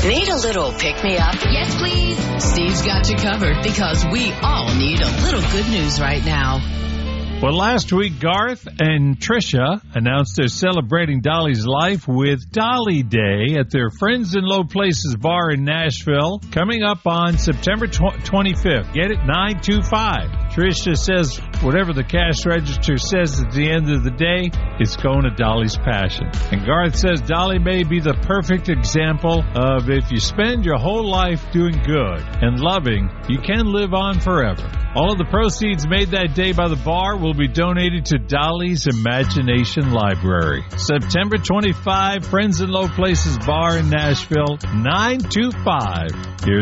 Need a little pick-me-up? Yes, please. Steve's got you covered because we all need a little good news right now. Well, last week, Garth and Trisha announced they're celebrating Dolly's life with Dolly Day at their Friends in Low Places bar in Nashville, coming up on September 25th. Get it? 925. Trisha says whatever the cash register says at the end of the day, it's going to Dolly's passion. And Garth says Dolly may be the perfect example of if you spend your whole life doing good and loving, you can live on forever. All of the proceeds made that day by the bar will be donated to Dolly's Imagination Library. September 25, Friends in Low Places Bar in Nashville, 925. Here's